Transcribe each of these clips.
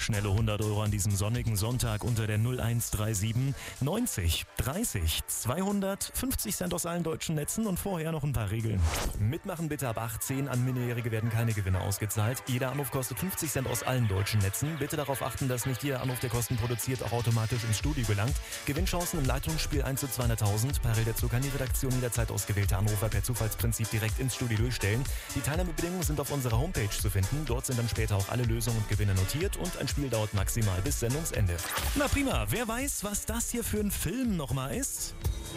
Schnelle 100 Euro an diesem sonnigen Sonntag unter der 0137 90 30 200, 50 Cent aus allen deutschen Netzen und vorher noch ein paar Regeln. Mitmachen bitte ab 18, an Minderjährige werden keine Gewinne ausgezahlt. Jeder Anruf kostet 50 Cent aus allen deutschen Netzen. Bitte darauf achten, dass nicht jeder Anruf, der Kosten produziert, auch automatisch ins Studio gelangt. Gewinnchancen im Leitungsspiel 1 zu 200.000. Parallel dazu kann die Redaktion jederzeit ausgewählte Anrufer per Zufallsprinzip direkt ins Studio durchstellen. Die Teilnahmebedingungen sind auf unserer Homepage zu finden. Dort sind dann später auch alle Lösungen und Gewinne notiert und ein Spiel dauert maximal bis Sendungsende. Na prima, wer weiß, was das hier für ein Film nochmal ist?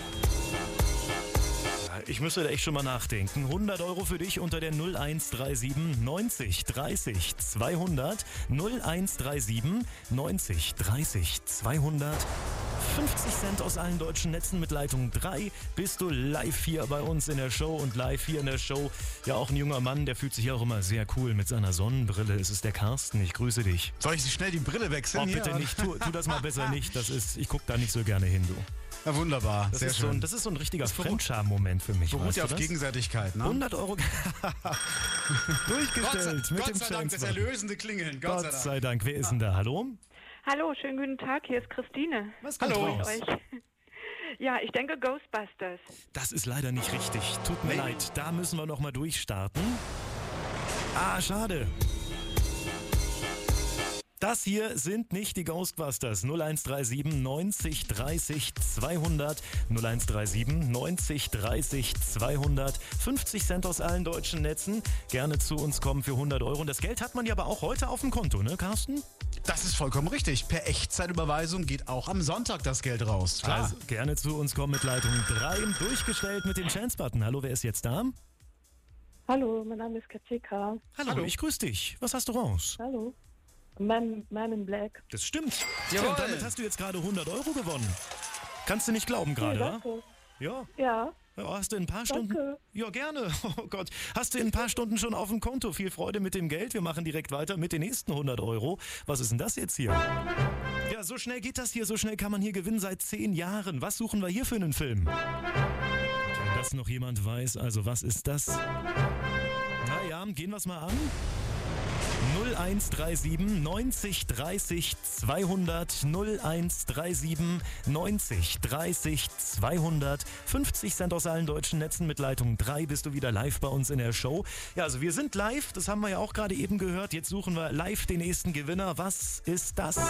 Ich müsste da echt schon mal nachdenken. 100 Euro für dich unter der 0137 90 30 200. 0137 90 30 200. 50 Cent aus allen deutschen Netzen mit Leitung 3 bist du live hier bei uns in der Show und live hier in der Show. Ja, auch ein junger Mann, der fühlt sich auch immer sehr cool mit seiner Sonnenbrille. Es ist der Carsten, ich grüße dich. Soll ich schnell die Brille wechseln? Oh, bitte nicht, tu das mal besser nicht. Ich guck da nicht so gerne hin, du. Ja, wunderbar, das sehr schön. Das ist so ein richtiger Fremdscham-Moment für mich. Beruht ja auf Gegenseitigkeit, ne? 100 Euro durchgestellt mit Gott dem sei Dank, das erlösende Klingeln. Gott sei Dank. Wer ist denn da? Hallo? Hallo, schönen guten Tag, hier ist Christine. Was kommt raus? Ja, ich denke Ghostbusters. Das ist leider nicht richtig. Tut mir leid, da müssen wir noch mal durchstarten. Ah, schade. Das hier sind nicht die Ghostbusters. 0137 90 30 200. 0137 90 30 200. 50 Cent aus allen deutschen Netzen. Gerne zu uns kommen für 100 Euro. Und das Geld hat man ja aber auch heute auf dem Konto, ne, Carsten? Das ist vollkommen richtig. Per Echtzeitüberweisung geht auch am Sonntag das Geld raus. Klar. Also gerne zu uns kommen mit Leitung 3. Durchgestellt mit dem Chance-Button. Hallo, wer ist jetzt da? Hallo, mein Name ist Katika. Hallo, ich grüße dich. Was hast du raus? Hallo. Man in Black. Das stimmt. Jawohl. Und damit hast du jetzt gerade 100 Euro gewonnen. Kannst du nicht glauben gerade, Ja, wa? Ja. Ja. Ja, hast du in ein paar Stunden... Danke. Ja, gerne. Oh Gott. Hast du in ein paar Stunden schon auf dem Konto. Viel Freude mit dem Geld. Wir machen direkt weiter mit den nächsten 100 Euro. Was ist denn das jetzt hier? Ja, so schnell geht das hier. So schnell kann man hier gewinnen seit 10 Jahren. Was suchen wir hier für einen Film? Wenn das noch jemand weiß, also was ist das? Naja, gehen wir es mal an. 0137 90 30 200. 0137 90 30 200. 50 Cent aus allen deutschen Netzen mit Leitung 3 bist du wieder live bei uns in der Show. Ja, also wir sind live, das haben wir ja auch gerade eben gehört. Jetzt suchen wir live den nächsten Gewinner. Was ist das?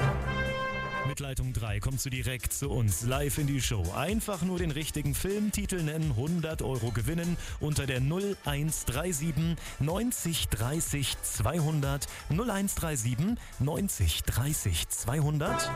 Mit Leitung 3 kommst du direkt zu uns live in die Show. Einfach nur den richtigen Filmtitel nennen, 100 Euro gewinnen unter der 0137 90 30 200. 0137 90 30 200.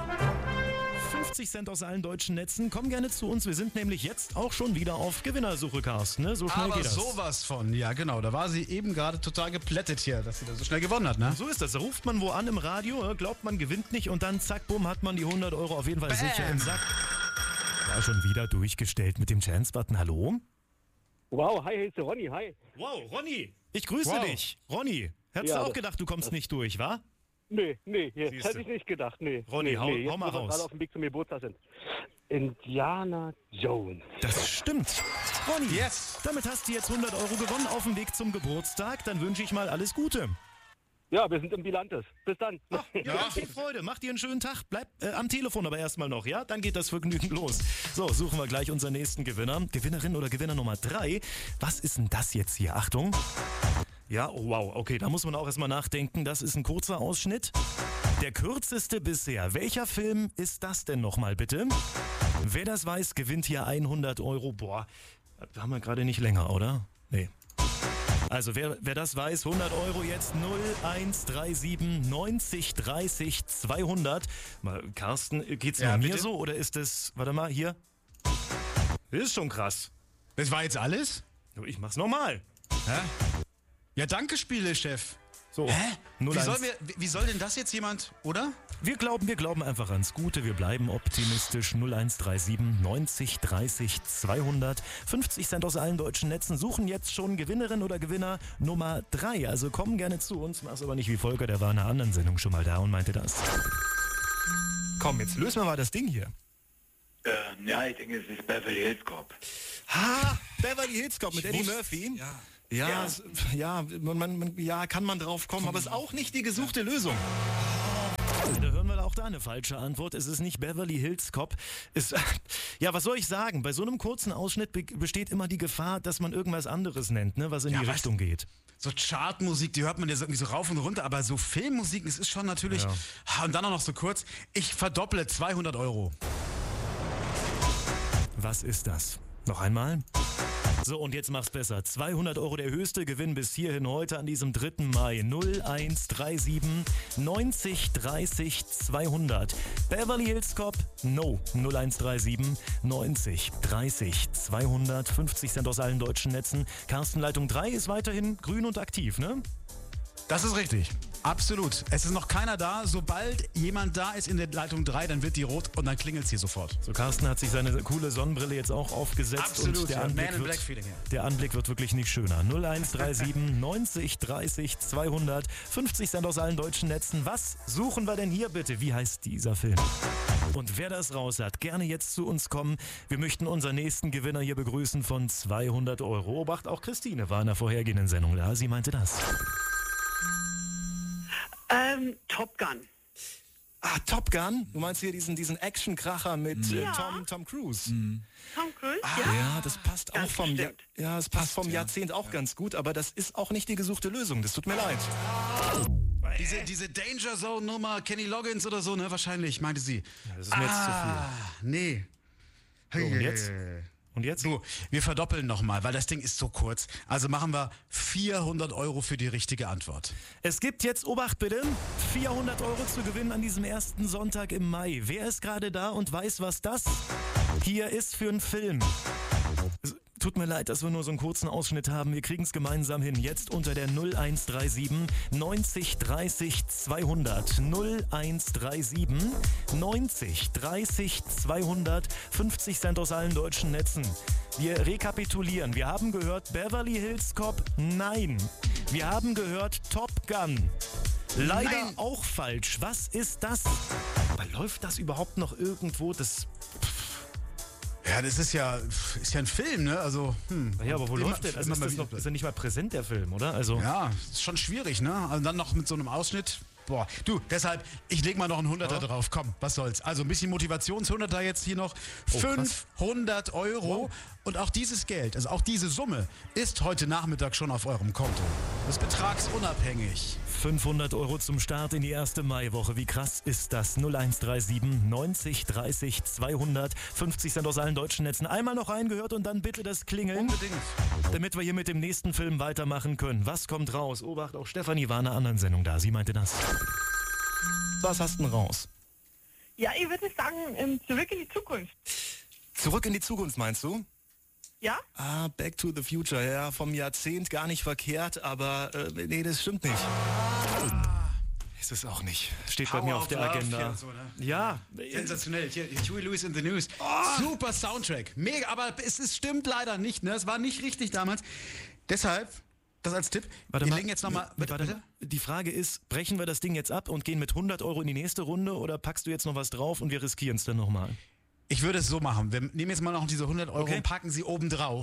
50 Cent aus allen deutschen Netzen. Komm gerne zu uns. Wir sind nämlich jetzt auch schon wieder auf Gewinnersuche, Carsten. Ne? So schnell Aber geht das. sowas von, ja genau. Da war sie eben gerade total geplättet hier, dass sie da so schnell gewonnen hat, ne? So ist das. Da ruft man wo an im Radio, glaubt man gewinnt nicht und dann zack, bumm, hat man die 100 Euro auf jeden Fall sicher im Sack. War schon wieder durchgestellt mit dem Chance-Button. Hallo? Wow, hi, hier ist der Ronny, hi. Wow, Ronny. Ich grüße dich. Ronny, hättest du auch gedacht, du kommst nicht durch, wa? Nee, Siehste. hätte ich nicht gedacht, nee. Ronny, hau jetzt, mal wo wir raus. gerade auf dem Weg zum Geburtstag sind. Indiana Jones. Das stimmt. Ronny, Yes. damit hast du jetzt 100 Euro gewonnen auf dem Weg zum Geburtstag. Dann wünsche ich mal alles Gute. Ja, wir sind im Bilantes. Bis dann. Ja, viel Freude. Mach dir einen schönen Tag. Bleib am Telefon aber erstmal noch, ja? Dann geht das Vergnügen los. So, suchen wir gleich unseren nächsten Gewinner. Gewinnerin oder Gewinner Nummer 3. Was ist denn das jetzt hier? Achtung. Ja, oh wow, okay, da muss man auch erstmal nachdenken. Das ist ein kurzer Ausschnitt. Der kürzeste bisher. Welcher Film ist das denn nochmal, bitte? Wer das weiß, gewinnt hier 100 Euro. Boah, da haben wir gerade nicht länger, oder? Nee. Also wer das weiß, 100 Euro jetzt 0137 90 30 200. Mal, Carsten, geht's nur mir so oder ist das, warte mal, hier? Das ist schon krass. Das war jetzt alles? Ich mach's nochmal. Hä? Ja, danke, Spielechef. So. Hä? 01. Wie soll denn das jetzt jemand, oder? Wir glauben einfach ans Gute, wir bleiben optimistisch. 0137 90 30 200. 50 Cent aus allen deutschen Netzen suchen jetzt schon Gewinnerin oder Gewinner Nummer 3. Also komm gerne zu uns, mach's aber nicht wie Volker, der war in einer anderen Sendung schon mal da und meinte das. Komm, jetzt lösen wir mal das Ding hier. Ja, ich denke, es ist Beverly Hills Cop. Ha! Beverly Hills Cop mit Eddie Murphy. Ja, kann man drauf kommen, aber ist auch nicht die gesuchte Lösung. Da hören wir auch da eine falsche Antwort. Es ist nicht Beverly Hills Cop. Ja, was soll ich sagen? Bei so einem kurzen Ausschnitt besteht immer die Gefahr, dass man irgendwas anderes nennt, ne, was in die Richtung geht. So Chartmusik, die hört man ja so irgendwie so rauf und runter, aber so Filmmusik, das ist schon natürlich... Ja. Und dann auch noch so kurz, ich verdopple 200 €. Was ist das? Noch einmal? So, und jetzt mach's besser. 200 € der höchste Gewinn bis hierhin heute an diesem 3. Mai. 0137 90 30 200. Beverly Hills Cop? No. 0137 90 30 200. 50 Cent aus allen deutschen Netzen. Carsten, Leitung 3 ist weiterhin grün und aktiv, ne? Das ist richtig. Absolut. Es ist noch keiner da. Sobald jemand da ist in der Leitung 3, dann wird die rot und dann klingelt es hier sofort. So, Carsten hat sich seine coole Sonnenbrille jetzt auch aufgesetzt. Absolut, und der Anblick wird wirklich nicht schöner. 0137 90 30 200. 50 Cent aus allen deutschen Netzen. Was suchen wir denn hier bitte? Wie heißt dieser Film? Und wer das raus hat, gerne jetzt zu uns kommen. Wir möchten unseren nächsten Gewinner hier begrüßen von 200 €. Obacht, auch Christine war in der vorhergehenden Sendung da. Sie meinte das. Top Gun. Ah, Top Gun? Du meinst hier diesen Action-Kracher mit Tom Cruise? Tom Cruise, Ja, das passt Ganz auch vom bestimmt. das passt vom Jahrzehnt auch ganz gut, aber das ist auch nicht die gesuchte Lösung. Das tut mir leid. Diese Danger Zone Nummer, Kenny Loggins oder so, ne? Wahrscheinlich, meinte sie. Ja, das ist mir jetzt zu viel. Nee. So, und jetzt? Und jetzt? So, wir verdoppeln nochmal, weil das Ding ist so kurz. Also machen wir 400 € für die richtige Antwort. Es gibt jetzt, Obacht bitte, 400 € zu gewinnen an diesem ersten Sonntag im Mai. Wer ist gerade da und weiß, was das hier ist für ein Film? Tut mir leid, dass wir nur so einen kurzen Ausschnitt haben. Wir kriegen es gemeinsam hin. Jetzt unter der 0137 90 30 200. 0137 90 30 200. 50 Cent aus allen deutschen Netzen. Wir rekapitulieren. Wir haben gehört Beverly Hills Cop. Nein. Wir haben gehört Top Gun. Leider auch falsch. Was ist das? Aber läuft das überhaupt noch irgendwo? Ja, das ist ja ein Film, ne? Also, Ja, aber wo läuft der? Also ist er nicht mal präsent, der Film, oder? Also ja, ist schon schwierig, ne? Also dann noch mit so einem Ausschnitt. Boah, du, deshalb, ich leg mal noch einen 100er drauf. Komm, was soll's. Also ein bisschen Motivations-100er jetzt hier noch. 500 €. Wow. Und auch dieses Geld, also auch diese Summe, ist heute Nachmittag schon auf eurem Konto. Das ist betragsunabhängig. 500 € zum Start in die erste Maiwoche. Wie krass ist das? 0137 90 30 200. 50 Cent aus allen deutschen Netzen. Einmal noch reingehört und dann bitte das Klingeln. Unbedingt. Damit wir hier mit dem nächsten Film weitermachen können. Was kommt raus? Obacht, auch Stefanie war in einer anderen Sendung da. Sie meinte das. Was hast du denn raus? Ja, ich würde sagen, zurück in die Zukunft. Zurück in die Zukunft, meinst du? Ja? Ah, Back to the Future, ja, vom Jahrzehnt gar nicht verkehrt, aber nee, das stimmt nicht. Ist es auch nicht. Steht bei mir auf der Agenda. So, ne? Ja. Sensationell. Hier, Huey Lewis in the News. Super Soundtrack. Mega, aber es stimmt leider nicht, ne? Es war nicht richtig damals. Deshalb, das als Tipp. Warte wir mal, legen jetzt nochmal... Bitte? Die Frage ist, brechen wir das Ding jetzt ab und gehen mit 100 € in die nächste Runde oder packst du jetzt noch was drauf und wir riskieren es dann nochmal? Ich würde es so machen. Wir nehmen jetzt mal noch diese 100 € und packen sie oben drauf.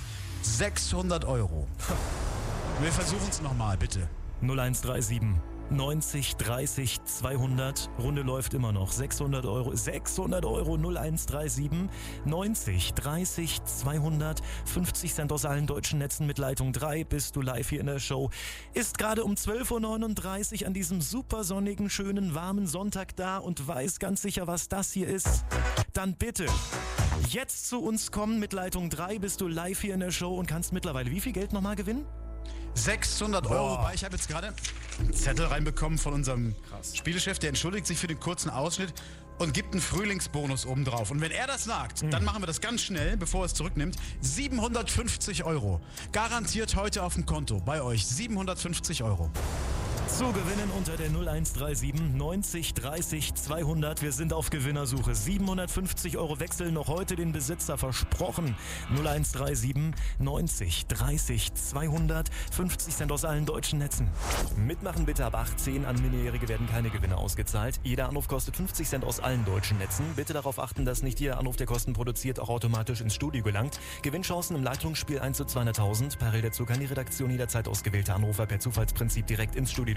600 €. Wir versuchen es nochmal, bitte. 0137 90 30 200. Runde läuft immer noch. 600 €. 600 € 0137 90 30 200. 50 Cent aus allen deutschen Netzen mit Leitung 3. Bist du live hier in der Show. Ist gerade um 12:39 Uhr an diesem super sonnigen, schönen, warmen Sonntag da und weiß ganz sicher, was das hier ist. Dann bitte jetzt zu uns kommen mit Leitung 3. Bist du live hier in der Show und kannst mittlerweile wie viel Geld nochmal gewinnen? 600 €. Weil ich habe jetzt gerade einen Zettel reinbekommen von unserem Spielechef, der entschuldigt sich für den kurzen Ausschnitt und gibt einen Frühlingsbonus obendrauf. Und wenn er das sagt, dann machen wir das ganz schnell, bevor er es zurücknimmt. 750 €. Garantiert heute auf dem Konto bei euch. 750 €. Zu gewinnen unter der 0137 90 30 200. Wir sind auf Gewinnersuche. 750 € wechseln noch heute den Besitzer, versprochen. 0137 90 30 200. 50 Cent aus allen deutschen Netzen. Mitmachen bitte ab 18. An Minderjährige werden keine Gewinne ausgezahlt. Jeder Anruf kostet 50 Cent aus allen deutschen Netzen. Bitte darauf achten, dass nicht jeder Anruf, der Kosten produziert, auch automatisch ins Studio gelangt. Gewinnchancen im Leitungsspiel 1 zu 200.000. Parallel dazu kann die Redaktion jederzeit ausgewählte Anrufer per Zufallsprinzip direkt ins Studio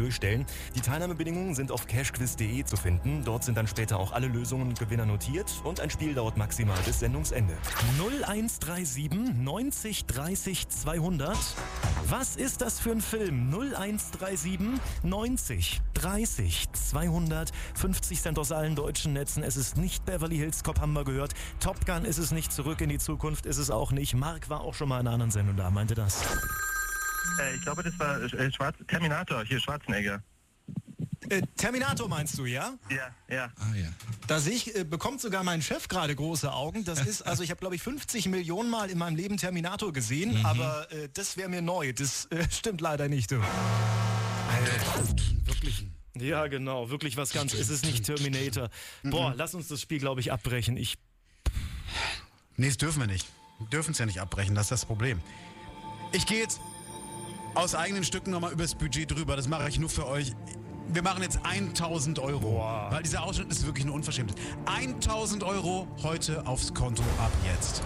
durchstellen. Die Teilnahmebedingungen sind auf cashquiz.de zu finden. Dort sind dann später auch alle Lösungen und Gewinner notiert und ein Spiel dauert maximal bis Sendungsende. 0137 90 30 200. Was ist das für ein Film? 0137 90 30 200. 50 Cent aus allen deutschen Netzen. Es ist nicht Beverly Hills Cop, haben wir gehört. Top Gun ist es nicht. Zurück in die Zukunft ist es auch nicht. Marc war auch schon mal in einer anderen Sendung da, meinte das. Ich glaube, das war Terminator, hier Schwarzenegger. Terminator meinst du, ja? Ja. Ah ja. Da sehe ich, bekommt sogar mein Chef gerade große Augen. Das ist, also ich habe glaube ich 50 Millionen Mal in meinem Leben Terminator gesehen, aber das wäre mir neu. Das stimmt leider nicht, du. Wirklich. Ja, genau, wirklich was ganz. Es ist nicht Terminator. Boah, lass uns das Spiel, glaube ich, abbrechen. Nee, das dürfen wir nicht. Wir dürfen es ja nicht abbrechen, das ist das Problem. Ich gehe jetzt aus eigenen Stücken nochmal übers Budget drüber. Das mache ich nur für euch. Wir machen jetzt 1.000 €. Boah. Weil dieser Ausschnitt ist wirklich eine Unverschämtheit. 1.000 € heute aufs Konto ab jetzt.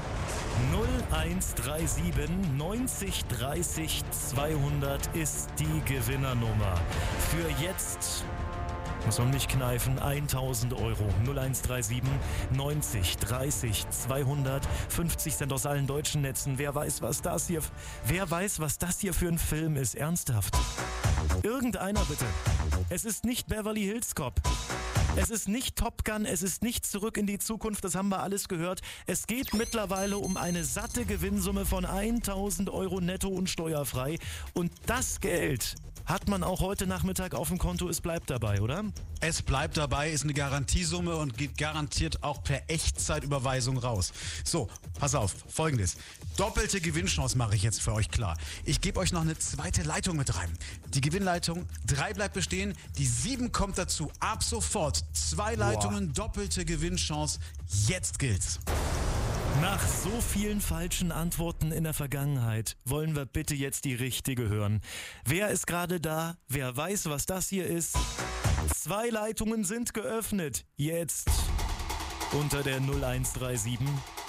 0137 90 30 200 ist die Gewinnernummer. Für jetzt, muss man nicht kneifen, 1.000 €. 0137 90 30 200. 50 Cent aus allen deutschen Netzen. Wer weiß, was das hier für ein Film ist? Ernsthaft. Irgendeiner bitte. Es ist nicht Beverly Hills Cop. Es ist nicht Top Gun, es ist nicht Zurück in die Zukunft, das haben wir alles gehört. Es geht mittlerweile um eine satte Gewinnsumme von 1.000 € netto und steuerfrei. Und das Geld hat man auch heute Nachmittag auf dem Konto. Es bleibt dabei, oder? Es bleibt dabei, ist eine Garantiesumme und geht garantiert auch per Echtzeitüberweisung raus. So, pass auf, Folgendes. Doppelte Gewinnchance mache ich jetzt für euch klar. Ich gebe euch noch eine zweite Leitung mit rein. Die Gewinnleitung 3 bleibt bestehen, die 7 kommt dazu. Ab sofort 2 Leitungen, doppelte Gewinnchance. Jetzt gilt's. Nach so vielen falschen Antworten in der Vergangenheit wollen wir bitte jetzt die richtige hören. Wer ist gerade da? Wer weiß, was das hier ist? 2 Leitungen sind geöffnet. Jetzt unter der 0137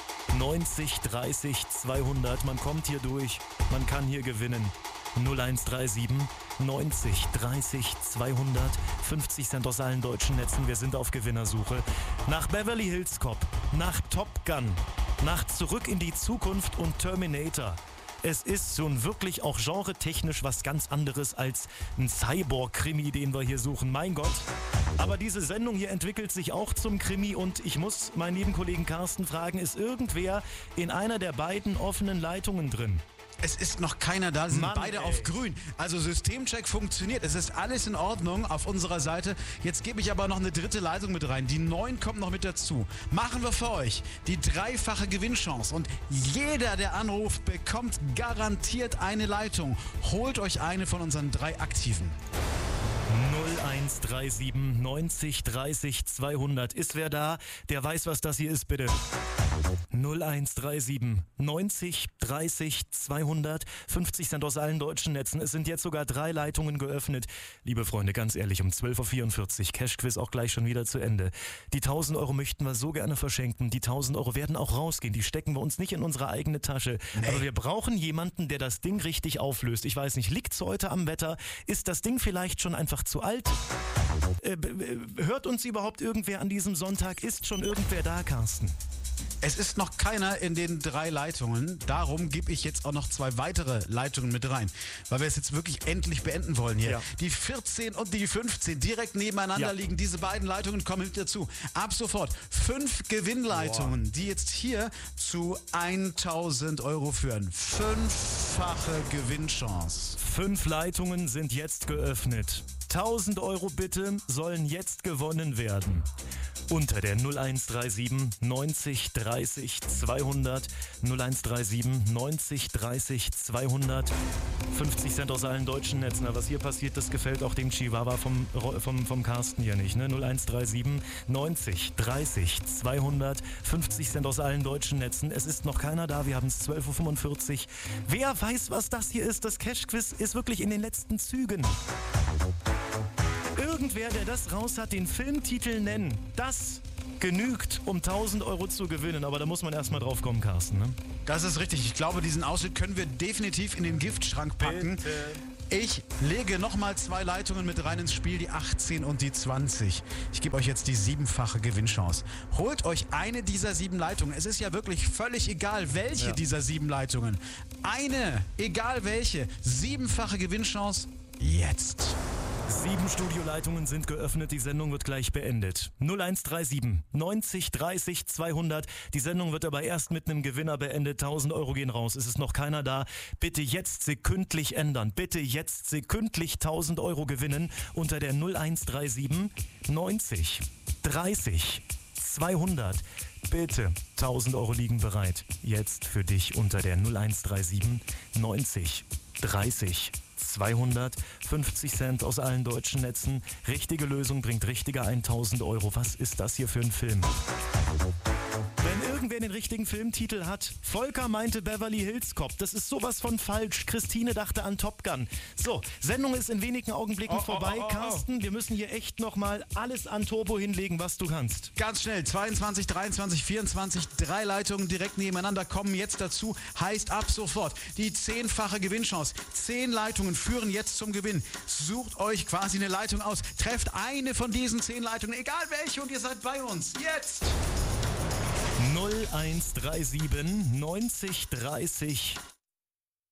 90 30 200. Man kommt hier durch. Man kann hier gewinnen. 0137 90 30 200. 50 Cent aus allen deutschen Netzen. Wir sind auf Gewinnersuche. Nach Beverly Hills Cop, nach Top Gun, nach Zurück in die Zukunft und Terminator. Es ist schon wirklich auch genretechnisch was ganz anderes als ein Cyborg-Krimi, den wir hier suchen. Mein Gott. Aber diese Sendung hier entwickelt sich auch zum Krimi und ich muss meinen lieben Kollegen Carsten fragen, ist irgendwer in einer der beiden offenen Leitungen drin? Es ist noch keiner da, sind Mann, beide auf grün. Also Systemcheck funktioniert, es ist alles in Ordnung auf unserer Seite. Jetzt gebe ich aber noch eine dritte Leitung mit rein. Die 9 kommt noch mit dazu. Machen wir für euch die 3-fache Gewinnchance. Und jeder, der anruft, bekommt garantiert eine Leitung. Holt euch eine von unseren 3 Aktiven. 0137 90 30 200. Ist wer da? Der weiß, was das hier ist, bitte. 0137 90 30 200. 50 Cent aus allen deutschen Netzen. Es sind jetzt sogar 3 Leitungen geöffnet. Liebe Freunde, ganz ehrlich, um 12.44 Uhr, Cashquiz auch gleich schon wieder zu Ende. Die 1.000 € möchten wir so gerne verschenken. Die 1.000 € werden auch rausgehen. Die stecken wir uns nicht in unsere eigene Tasche. Nee. Aber wir brauchen jemanden, der das Ding richtig auflöst. Ich weiß nicht, liegt's heute am Wetter? Ist das Ding vielleicht schon einfach zu alt? Hört uns überhaupt irgendwer an diesem Sonntag? Ist schon irgendwer da, Carsten? Es ist noch keiner in den 3 Leitungen. Darum gebe ich jetzt auch noch 2 weitere Leitungen mit rein. Weil wir es jetzt wirklich endlich beenden wollen hier. Ja. Die 14 und die 15 direkt nebeneinander liegen. Diese beiden Leitungen kommen mit dazu. Ab sofort 5 Gewinnleitungen, die jetzt hier zu 1.000 € führen. 5-fache Gewinnchance. 5 Leitungen sind jetzt geöffnet. 1.000 € bitte sollen jetzt gewonnen werden. Unter der 0137 90 30 200, 0137 90 30 200, 50 Cent aus allen deutschen Netzen. Na, was hier passiert, das gefällt auch dem Chihuahua vom Carsten hier nicht. Ne? 0137 90 30 200, 50 Cent aus allen deutschen Netzen. Es ist noch keiner da, wir haben es 12.45 Uhr. Wer weiß, was das hier ist? Das Cash-Quiz ist wirklich in den letzten Zügen. Irgendwer, der das raus hat, den Filmtitel nennen. Das genügt, um 1.000 € zu gewinnen. Aber da muss man erstmal drauf kommen, Carsten. Ne? Das ist richtig. Ich glaube, diesen Ausschnitt können wir definitiv in den Giftschrank packen. Bitte. Ich lege nochmal 2 Leitungen mit rein ins Spiel, die 18 und die 20. Ich gebe euch jetzt die 7-fache Gewinnchance. Holt euch eine dieser 7 Leitungen. Es ist ja wirklich völlig egal, welche dieser 7 Leitungen. Eine, egal welche, 7-fache Gewinnchance jetzt. 7 Studioleitungen sind geöffnet, die Sendung wird gleich beendet. 0137 90 30 200. Die Sendung wird aber erst mit einem Gewinner beendet. 1000 Euro gehen raus. Es ist noch keiner da. Bitte jetzt sekündlich ändern. Bitte jetzt sekündlich 1000 Euro gewinnen unter der 0137 90 30 200. Bitte, 1000 Euro liegen bereit. Jetzt für dich unter der 0137 90 30 200, 50 Cent aus allen deutschen Netzen. Richtige Lösung bringt richtige 1000 Euro. Was ist das hier für ein Film? Wenn irgendwer den richtigen Filmtitel hat, Volker meinte Beverly Hills Cop. Das ist sowas von falsch. Christine dachte an Top Gun. So, Sendung ist in wenigen Augenblicken vorbei. Carsten, wir müssen hier echt nochmal alles an Turbo hinlegen, was du kannst. Ganz schnell, 22, 23, 24, 3 Leitungen direkt nebeneinander kommen jetzt dazu. Heißt ab sofort die 10-fache Gewinnchance. 10 Leitungen führen jetzt zum Gewinn. Sucht euch quasi eine Leitung aus. Trefft eine von diesen 10 Leitungen, egal welche, und ihr seid bei uns. Jetzt! 0137 90 30